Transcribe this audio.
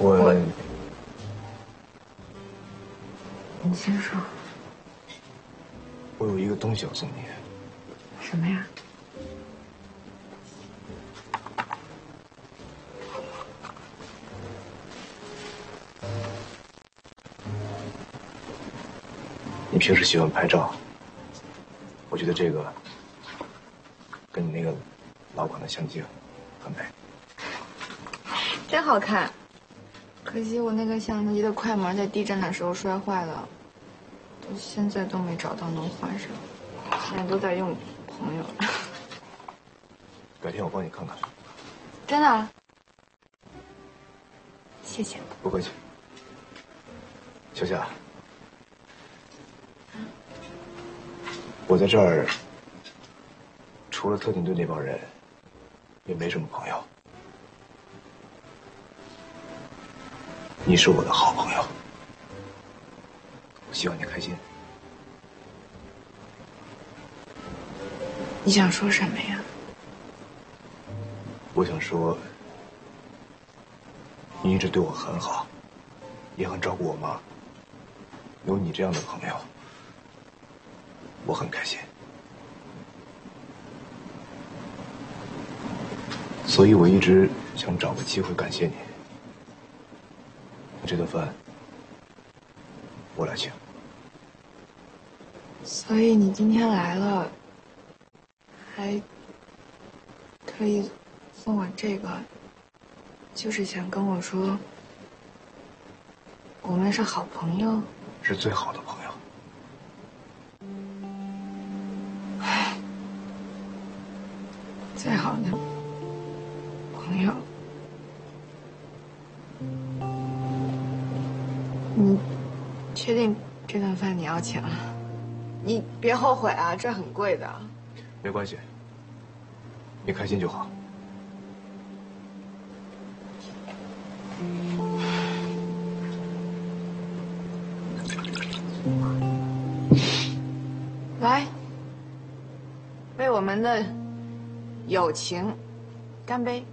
你先说。 我有一个东西要送你。 什么呀？ 你平时喜欢拍照，我觉得这个跟你那个老款的相机很配。 真好看，可惜我那个相机的快门在地震的时候摔坏了，到现在都没找到能换上，现在都在用朋友。 改天我帮你看看。 真的？谢谢。 不客气。小夏，我在这儿除了特警队那帮人，也没什么朋友。你是我的好朋友，我希望你开心。 你想说什么呀？ 我想说，你一直对我很好，也很照顾我妈。有你这样的朋友，我很开心。所以我一直想找个机会感谢你。这顿饭我来请。 所以你今天来了，还特意送我这个，就是想跟我说，我们是好朋友， 是最好的朋友。 最好的朋友。你确定这顿饭你要请？你别后悔啊，这很贵的。 没关系，你开心就好。 来，为我们的友情干杯！